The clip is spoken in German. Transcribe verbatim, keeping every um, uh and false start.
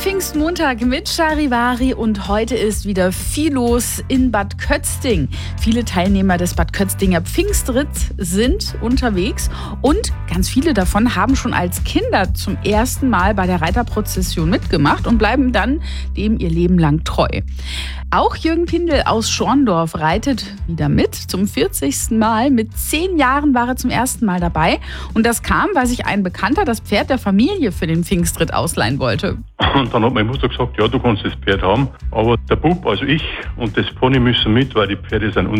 Pfingstmontag mit Charivari und heute ist wieder viel los in Bad Kötzting. Viele Teilnehmer des Bad Kötztinger Pfingstritts sind unterwegs und ganz viele davon haben schon als Kinder zum ersten Mal bei der Reiterprozession mitgemacht und bleiben dann dem ihr Leben lang treu. Auch Jürgen Pindel aus Schorndorf reitet wieder mit zum vierzigsten Mal. Mit zehn Jahren war er zum ersten Mal dabei und das kam, weil sich ein Bekannter das Pferd der Familie für den Pfingstritt ausleihen wollte. Und dann hat meine Mutter gesagt, ja, du kannst das Pferd haben, aber der Bub, also ich und das Pony müssen mit, weil die Pferde sind